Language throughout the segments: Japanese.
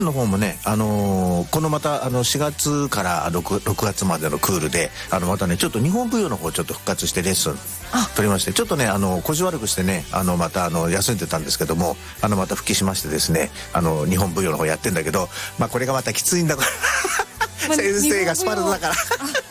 の方もね、このまた4月から 6月までのクールでまたねちょっと日本舞踊の方ちょっと復活してレッスン取りまして、ちょっとね腰悪くしてねまた休んでたんですけどもまた復帰しましてですね日本舞踊の方やってんだけど、まあこれがまたきついんだから先生がスパルタだから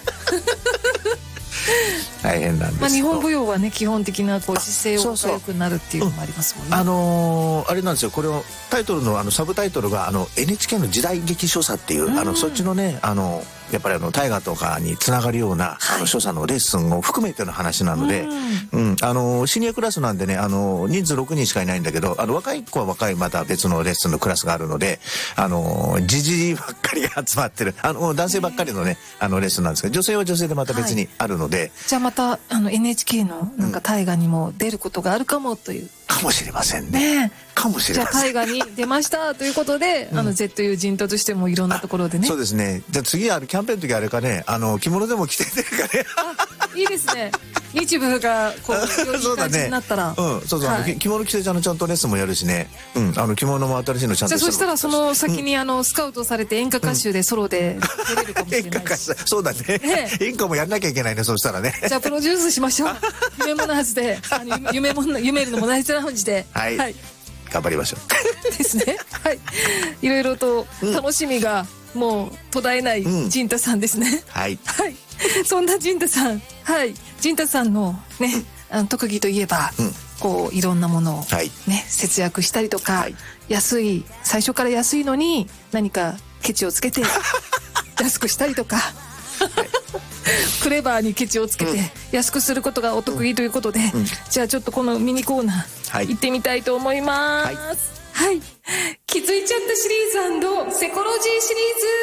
大変なんです。 日本舞踊はね基本的な姿勢が良くなるっていうのもありますもんね。 あれなんですよ、これをタイトルのサブタイトルがNHK の時代劇所作っていうそっちのねやっぱり大河とかにつながるような所作のレッスンを含めての話なので、シニアクラスなんでね人数6人しかいないんだけど若い子は若いまた別のレッスンのクラスがあるのでじじいばっかりが集まってる男性ばっかりのねレッスンなんですけど、女性は女性でまた別にあるので、 じゃあまたNHK のなんか大河にも出ることがあるかもという、 かもしれませんね。かもしれません。 じゃあ大河に出ましたということでZU陣頭としてもいろんなところでね。 そうですね。じゃあ次キャンペーンの時あれかね着物でも着て出るかね。 いいですね。日舞がこうよりいい感じになったら、 着物着てちゃんとレッスンもやるしね、着物も新しいのちゃんと。 じゃあそしたらその先にスカウトされて演歌歌手でソロで出れるかもしれないし。 そうだね。演歌もやんなきゃいけないね、そうしたらね。 じゃあプロデュースしましょう。夢もなはずで夢るのも大事なはずで、 はい、頑張りましょうですね。はい、いろいろと楽しみがもう途絶えない陣太さんですね。 はい、 そんな陣太さん、陣太さんのね特技といえば、こういろんなものをね節約したりとか、最初から安いのに何かケチをつけて安くしたりとか、クレバーにケチをつけて安くすることがお得意ということで、じゃあちょっとこのミニコーナー行ってみたいと思います。気づいちゃったシリーズ&セコロジーシ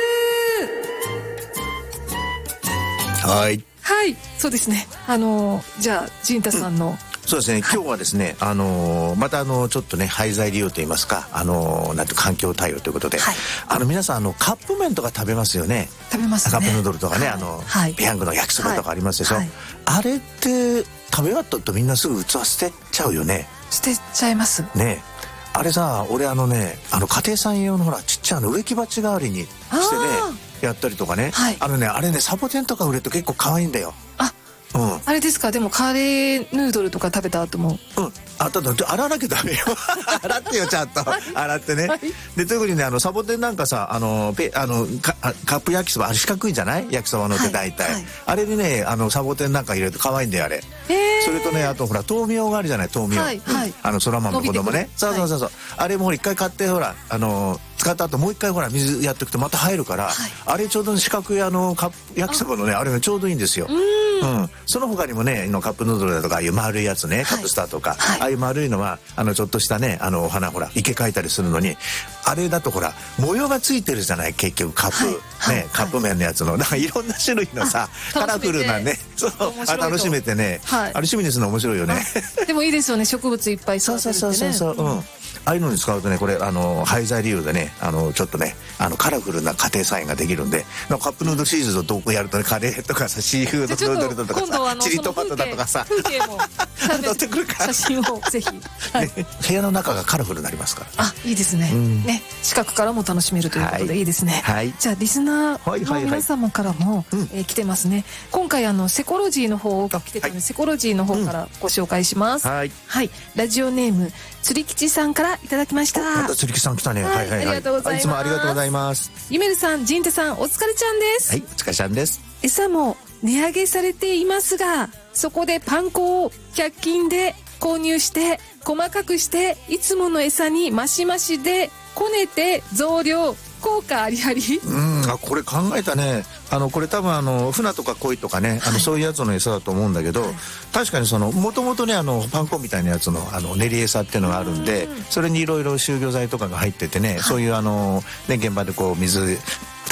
リーズ。そうですね。じゃあ陣太さんの、 そうですね、今日はですねまたちょっとね廃材利用といいますかなんて環境対応ということで、皆さんカップ麺とか食べますよね。 食べますね。 カップヌードルとかねペヤングの焼きそばとかありますでしょ。あれって食べ終わったとみんなすぐ器捨てちゃうよね。 捨てちゃいますね。あれさ、俺家庭菜園用のほらちっちゃい植木鉢代わりにしてねやったりとかね、あれねサボテンとか売れると結構可愛いんだよ。 あれですか。でもカレーヌードルとか食べた後も洗わなきゃダメよ。洗ってよちゃんと洗ってね。で特にねサボテンなんかさカップ焼きそば四角いんじゃない焼きそばのって大体、あれでねサボテンなんか入れると可愛いんだよあれ。それとねあとほら豆苗があるじゃない、豆苗、そら豆の子供ね。そうあれも一回買ってほら使った後もう一回ほら水やっておくとまた入るから、あれちょうど四角い焼きそばのねあれがちょうどいいんですよ。その他にもねカップヌードルだとかああいう丸いやつね、カップスターとか、ああいう丸いのはちょっとしたねお花ほら池描いたりするのに、あれだとほら模様がついてるじゃない結局カップ麺のやつのいろんな種類のさカラフルなね楽しめてね、あれ趣味にするの面白いよね。でもいいですよね、植物いっぱい育てるってね。 ああいうのに使うとねこれ廃材利用でねちょっとねカラフルな家庭菜園ができるんで、カップヌードルシリーズとどこやるとねカレーとかさシーフードヌードルだとかさチリトマトだとかさ風景も写真をぜひ部屋の中がカラフルになりますから。 いいですね。近くからも楽しめるということでいいですね。じゃあリスナーの皆様からも来てますね。今回セコロジーの方が来てたのでセコロジーの方からご紹介します。ラジオネーム釣り吉さんからいただきました。 また釣り吉さん来たね。 ありがとうございます。 いつもありがとうございます。 ゆめるさん、じんてさん、お疲れちゃんです。 お疲れちゃんです。 餌も値上げされていますが、そこでパン粉を100均で購入して細かくしていつもの餌にマシマシでこねて増量、効果ありあり。 これ考えたね。これ多分船とか鯉とかねそういうやつの餌だと思うんだけど、確かにもともとねパン粉みたいなやつの練り餌っていうのがあるんで、それにいろいろ集魚剤とかが入っててね、そういう現場でこう水足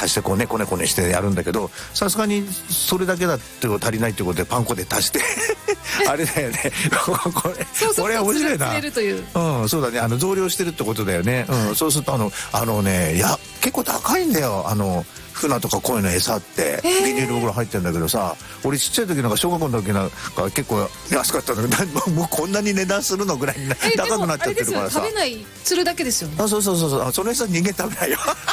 足してこうねこねこねしてやるんだけど、さすがにそれだけだって足りないってことでパン粉で足してあれだよねこれ面白いな。そうだね、増量してるってことだよね。そうすると結構高いんだよ、船とか鯉の餌ってビニール袋入ってるんだけどさ、俺ちっちゃい時なんか小学校の時なんか結構安かったんだけど、もうこんなに値段するのぐらい高くなっちゃってるからさ。 食べない、釣るだけですよね。 そうその餌人間食べないよ